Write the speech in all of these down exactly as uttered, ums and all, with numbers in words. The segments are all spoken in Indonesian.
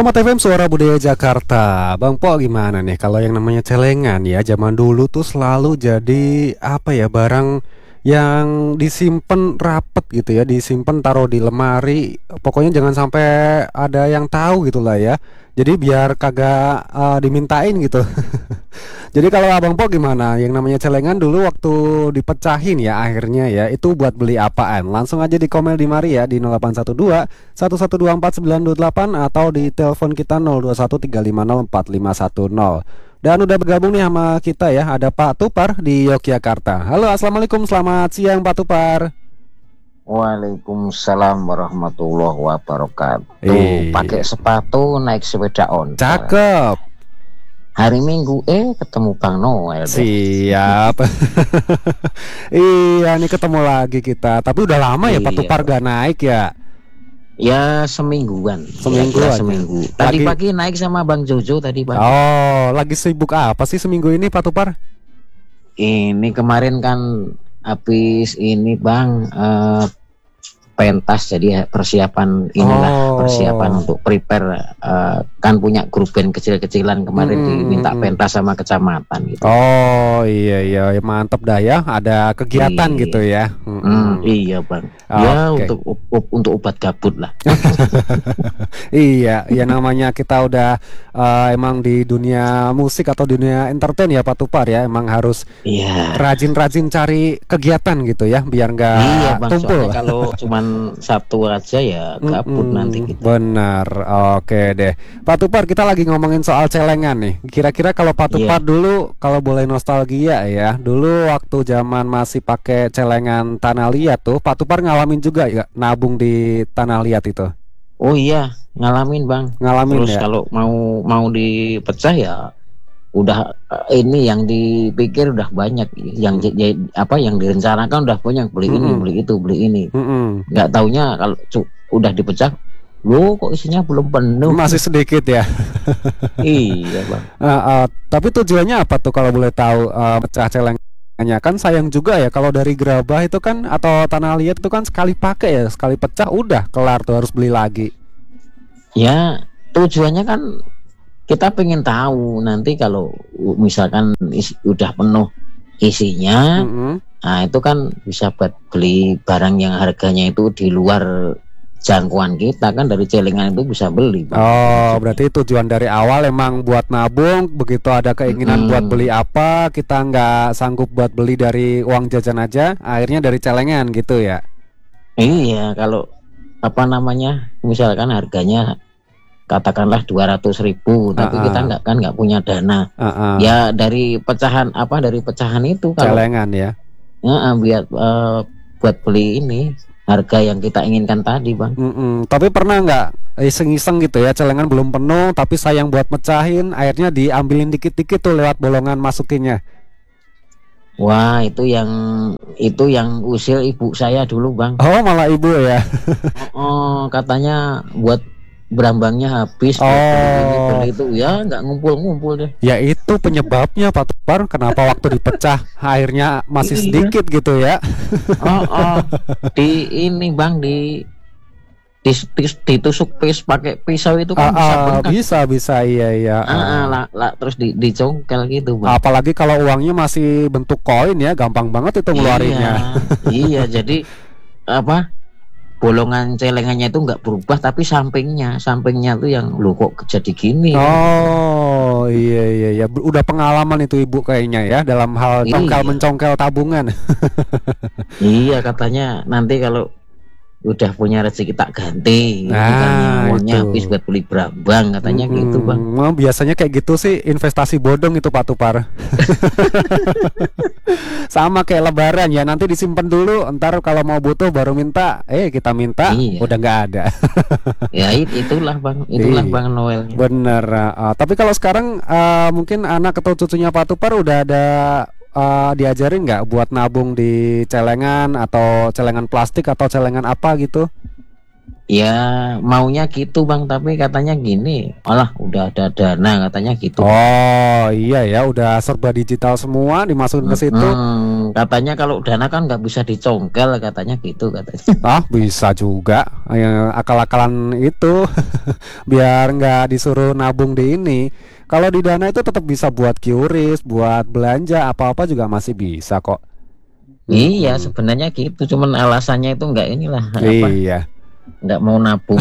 Selamat F M Suara Budaya Jakarta. Bang Po gimana nih kalau yang namanya celengan ya zaman dulu tuh selalu jadi apa ya barang yang disimpan rapet gitu ya, disimpan taruh di lemari. Pokoknya jangan sampai ada yang tahu gitulah ya. Jadi biar kagak eh, dimintain gitu. Jadi kalau Abang Po gimana? Yang namanya celengan dulu waktu dipecahin ya akhirnya ya itu buat beli apaan? Langsung aja di komen di mari ya di nol delapan satu dua satu satu dua empat sembilan dua delapan atau di telepon kita nol dua satu tiga lima nol empat lima satu nol. Dan udah bergabung nih sama kita ya, ada Pak Tupar di Yogyakarta. Halo, assalamualaikum, selamat siang Pak Tupar. Waalaikumsalam warahmatullahi wabarakatuh. Eh, Pakai sepatu naik sepeda ontel. cakep. Hari Minggu eh ketemu Bang Noel deh. Siap. Iya, nih ketemu lagi kita. Tapi udah lama ya Pak Iya. Tupar gak naik ya. Ya semingguan. Seminggu Kira-kira aja. seminggu. Tadi Lagi- pagi naik sama Bang Jojo tadi Bang. Oh, lagi sibuk apa sih seminggu ini Pak Tupar? Ini kemarin kan habis ini Bang eh, pentas, jadi persiapan inilah Oh. persiapan untuk prepare eh, kan punya grup band kecil-kecilan kemarin Hmm, diminta hmm. pentas sama kecamatan gitu. Oh iya iya mantep dah ya, ada kegiatan Iya. gitu ya. Mm-mm. Hmm, iya Bang. Ya Oke. untuk up- untuk obat gabut lah. Iya, ya namanya kita udah eh, emang di dunia musik atau dunia entertain ya Pak Tupar ya, emang harus Iya. rajin-rajin cari kegiatan gitu ya, biar nggak Iya Bang. tumpul. Soalnya kalau cuman satu aja ya gabut Mm-mm, nanti kita. benar, oke deh Pak Tupar, kita lagi ngomongin soal celengan nih. Kira-kira kalau Pak Iya. Tupar dulu, kalau boleh nostalgia ya, dulu waktu zaman masih pakai celengan tanah liat tuh, Pak Tupar ngalamin juga ya nabung di tanah liat itu? Oh iya, ngalamin Bang. Ngalamin Terus ya? kalau mau mau dipecah ya udah eh, ini yang dipikir udah banyak, yang j- j- apa yang direncanakan udah banyak, beli ini, Mm-mm. beli itu, beli ini. Mm-mm. Nggak taunya kalau cu- udah dipecah, loh kok isinya belum penuh. Masih sedikit ya. Iya Bang. Ah, ah, tapi tujuannya apa tuh kalau boleh tahu, eh, pecah celengannya? Kan sayang juga ya kalau dari gerabah itu kan atau tanah liat itu kan sekali pakai ya, sekali pecah udah kelar tuh, harus beli lagi. Ya tujuannya kan kita pengen tahu nanti kalau u- misalkan is- udah penuh isinya, Mm-mm. nah itu kan bisa buat beli barang yang harganya itu di luar jangkauan kita, kan dari celengan itu bisa beli Bang. Oh, berarti tujuan dari awal emang buat nabung, begitu ada keinginan Mm-mm. buat beli apa, kita nggak sanggup buat beli dari uang jajan aja, akhirnya dari celengan gitu ya. Iya, kalau apa namanya, misalkan harganya katakanlah dua ratus ribu, tapi Ah, kita ah. nggak kan nggak punya dana. Ah, ah, Ya dari pecahan apa dari pecahan itu kalau celengan ya. ya, ah, biar eh, buat beli ini harga yang kita inginkan tadi Bang. Mm-mm. Tapi pernah nggak iseng-iseng gitu ya, celengan belum penuh tapi sayang buat mecahin, akhirnya diambilin dikit-dikit tuh lewat bolongan masukinnya. Wah itu yang itu yang usil ibu saya dulu Bang. Oh, malah ibu ya. Oh katanya buat berambangnya habis, buat beli ini Oh, beli itu, ya nggak ngumpul-ngumpul deh. ya itu penyebabnya Pak Tupar, kenapa waktu dipecah akhirnya masih Iya. sedikit gitu ya. Oh, oh. Di ini Bang di dis- dis- ditusuk pis pakai pisau itu Ah, kan bisa ah, bengkak. bisa bisa iya iya. Ah, ah, Ah. lah, lah, terus di dicongkel gitu Bang. Apalagi kalau uangnya masih bentuk koin ya, gampang banget itu ngeluarinnya. Iya, iya, jadi apa? Bolongan celengannya itu nggak berubah, tapi sampingnya, sampingnya tuh yang lu kok jadi gini. Oh iya iya iya, Ber- udah pengalaman itu ibu kayaknya ya dalam hal Iya. congkel mencongkel tabungan. Iya, katanya nanti kalau udah punya rezeki tak ganti. Nah, Bukannya uangnya itu. habis buat beli berambang, katanya gitu Bang. Mm-mm. Wah, biasanya kayak gitu sih investasi bodong itu Pak Tupar. Sama kayak lebaran ya, nanti disimpan dulu, ntar kalau mau butuh baru minta, eh kita minta Iya. udah nggak ada. Ya it- itulah Bang, itulah Iya. Bang Noel. Bener. ah, tapi kalau sekarang ah, mungkin anak atau cucunya Pak Tupar udah ada ah, diajarin nggak buat nabung di celengan atau celengan plastik atau celengan apa gitu? Ya maunya gitu bang, tapi katanya gini, alah udah ada dana katanya gitu. Oh iya ya, udah serba digital semua dimasukin ke situ. Mm-mm. Katanya kalau dana kan nggak bisa dicongkel katanya gitu katanya. Ah bisa juga, ya, akal-akalan itu biar nggak disuruh nabung di ini. Kalau di Dana itu tetap bisa buat QRIS, buat belanja apa-apa juga masih bisa kok. Iya Mm-mm. sebenarnya gitu, cuman alasannya itu nggak inilah apa, Iya, nggak mau nabung.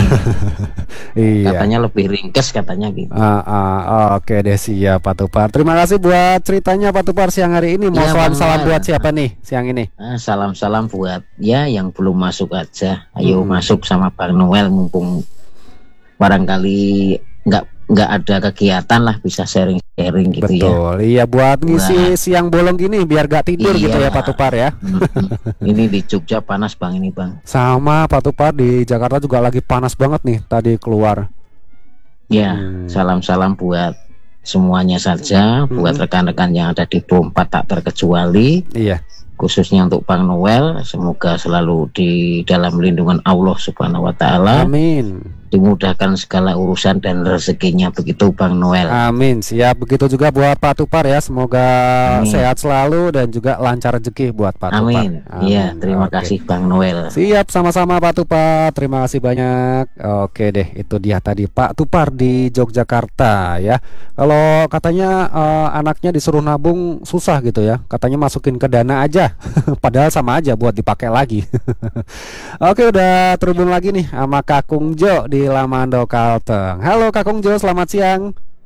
iya. Katanya lebih ringkes katanya gitu. Ah, ah, oke deh siap Pak Tupar. Terima kasih buat ceritanya Pak Tupar siang hari ini. Mau Iya Bang salam-salam Noel. buat siapa nih siang ini? Ah, salam-salam buat ya yang belum masuk aja. Ayo Mm-mm. masuk sama Bang Noel mumpung barangkali nggak nggak ada kegiatan lah, bisa sharing-sharing gitu ya. Betul. Iya buat ngisi Buat siang bolong gini biar gak tidur gitu iya. ya Pak Tupar ya. Mm-mm. Ini di Jogja panas bang ini bang. Sama Pak Tupar di Jakarta juga lagi panas banget nih tadi keluar. Ya Hmm. salam-salam buat semuanya saja, buat Mm-mm. rekan-rekan yang ada di Bompat tak terkecuali, Iya. khususnya untuk Bang Noel. Semoga selalu di dalam lindungan Allah Subhanahu Wa Taala, Amin. dimudahkan segala urusan dan rezekinya, begitu Bang Noel. Amin. Siap begitu juga buat Pak Tupar ya. Semoga Amin. sehat selalu dan juga lancar rezeki buat Pak Tupar. Amin. Iya, terima Oke. kasih Bang Noel. Siap sama-sama Pak Tupar. Terima kasih banyak. Oke deh, itu dia tadi Pak Tupar di Yogyakarta ya. Kalau katanya eh, anaknya disuruh nabung susah gitu ya. Katanya masukin ke Dana aja. Padahal sama aja buat dipakai lagi. Oke, udah terhubung lagi nih sama Kakung Jo di Lamando Kalteng. Halo Kakung Jo, selamat siang.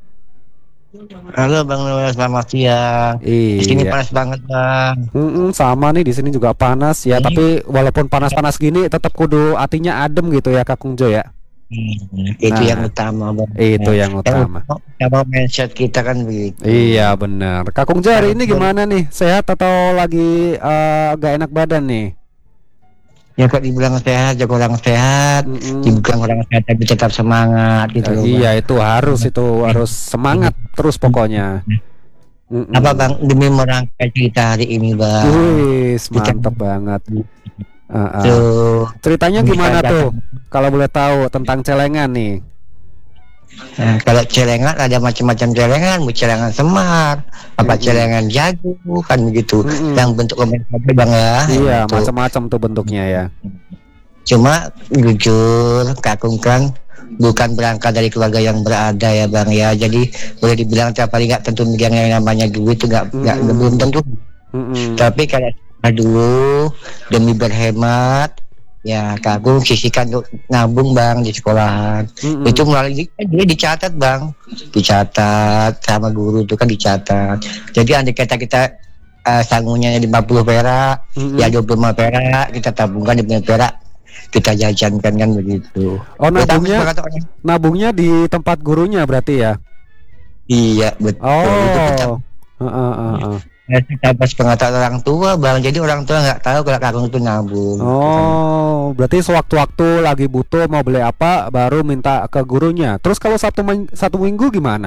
Halo Bang Noel, selamat siang. Di sini Iya. panas banget Bang. Mm-mm, sama nih di sini juga panas ya, Ini tapi walaupun panas-panas gini tetap kudu hatinya adem gitu ya Kakung Jo ya. hmm, itu Nah, yang utama Bang. itu yang Yang utama. utama utama mindset kita kan begitu. Iya benar. Kakung Jo hari ini gimana nih? Sehat atau lagi eh, gak enak badan nih? Ya kok dibilang sehat, ya kurang sehat. Mm-mm. Dibilang kurang sehat tapi tetap semangat gitu Eh, loh iya Bang. itu harus itu harus semangat terus pokoknya. Mm-mm. Apa Bang, demi merangkai cerita hari ini Bang. Wih, Kita mantep banget. Ah, ah. tuh Ceritanya bisa gimana tuh? datang. Kalau boleh tahu tentang celengan nih. Nah, kalau celengan ada macam-macam celengan, mau celengan semar, apa Mm-mm. celengan jago kan begitu. Mm-mm. Yang bentuk komentar Bang ya. Iya, Itu. macam-macam tuh bentuknya ya. Cuma jujur Kakung kan bukan berangkat dari keluarga yang berada ya Bang ya. Jadi boleh dibilang tiap hari nggak tentu megang yang namanya duit itu nggak nggak Mm-mm. belum tentu. Mm-mm. Tapi kalau dulu demi berhemat ya Kakung sisihkan untuk nabung Bang di sekolahan. Mm-mm. Itu melalui jadi dicatat Bang, dicatat sama guru itu kan dicatat. Jadi andai kata kita uh, sanggungnya lima puluh perak, Mm-mm. ya dua puluh lima perak kita tabungkan di perak, kita jajankan kan begitu. Oh, Ya, tapi nabungnya semangat orang- nabungnya di tempat gurunya berarti ya? Iya betul. Itu kita Oh. Heeh, heeh, heeh. kita pas pengetahuan orang tua Bang. Jadi orang tua nggak tahu kalau Kakung itu nabung. Oh, berarti sewaktu-waktu lagi butuh mau beli apa baru minta ke gurunya. Terus kalau satu ming- satu minggu gimana?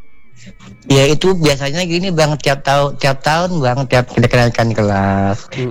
Ya itu biasanya gini Bang, tiap tahun tiap tahun Bang, tiap kita kenaikan kelas.